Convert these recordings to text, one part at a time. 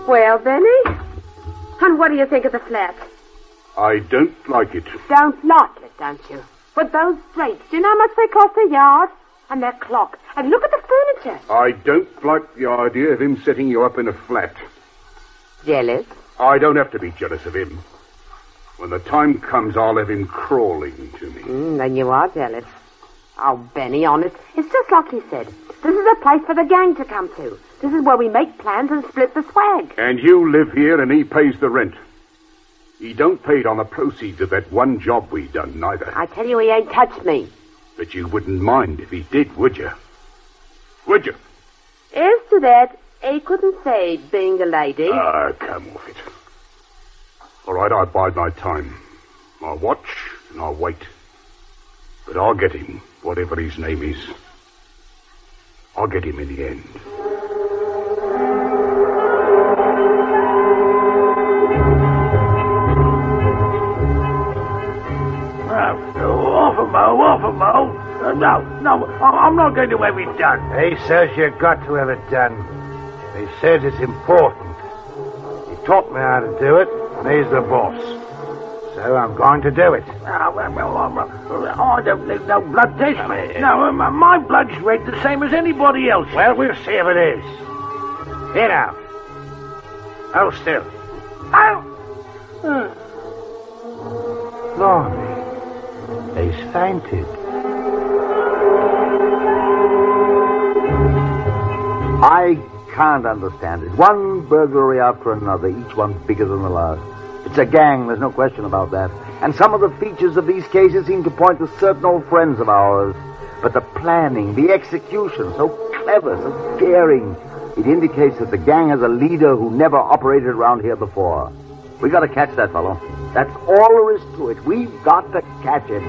Well, Benny? And what do you think of the flat? I don't like it. Don't like it, don't you? But those drapes, do you know how much they cost a yard? And their clock. And look at the furniture. I don't like the idea of him setting you up in a flat. Jealous? I don't have to be jealous of him. When the time comes, I'll have him crawling to me. Then you are jealous. Oh, Benny, honest, it's just like he said. This is a place for the gang to come to. This is where we make plans and split the swag. And you live here and he pays the rent. He don't pay it on the proceeds of that one job we done, neither. I tell you, he ain't touched me. But you wouldn't mind if he did, would you? Would you? As to that, he couldn't say, being a lady. Come off it. All right, I bide my time. I'll watch and I'll wait. But I'll get him, whatever his name is. I'll get him in the end. Off a mo. No, I'm not going to have it done. He says you've got to have it done. He says it's important. He taught me how to do it, and he's the boss. So I'm going to do it. I don't need no blood test. No, my blood's red the same as anybody else. Well, we'll see if it is. Here now. Hold still. Blimey. He's fainted. I can't understand it. One burglary after another, each one bigger than the last. It's a gang, there's no question about that. And some of the features of these cases seem to point to certain old friends of ours. But the planning, the execution, so clever, so daring. It indicates that the gang has a leader who never operated around here before. We got to catch that fellow. That's all there is to it. We've got to catch him.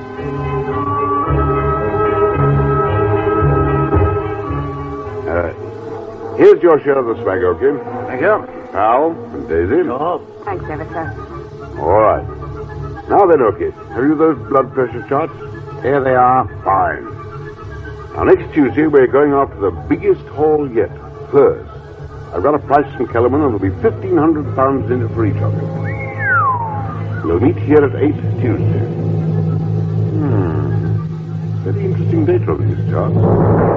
Here's your share of the swag, okay? Thank you. Al and Daisy. Thanks ever, sir. All right. Now then, okay. Have you those blood pressure charts? Here they are. Fine. Now, next Tuesday, we're going after the biggest haul yet. Furs. I've got a price from Kellerman, and there'll be 1,500 pounds in it for each of you. We'll meet here at 8 Tuesday. Very interesting date on these charts.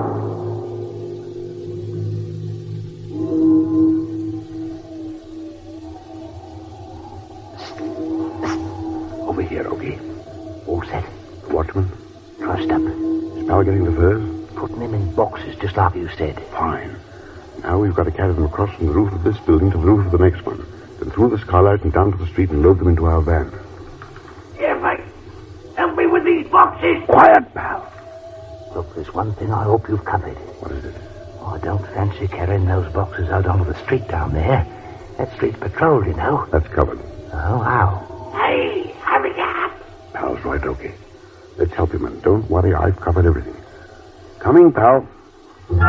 Over here, Ogie. All set. Watchman, Trussed up. Spell getting the furs? Putting them in boxes, just like you said. Fine. Now we've got to carry them across from the roof of this building to the roof of the next one. Then through the skylight and down to the street and load them into our van. Here, mate. Help me with these boxes. Quiet, pal. Look, there's one thing I hope you've covered. What is it? I don't fancy carrying those boxes out onto the street down there. That street's patrolled, you know. That's covered. Oh, how? Hey, hurry up. Pal's right, okay. Let's help him, and don't worry, I've covered everything. Coming, pal.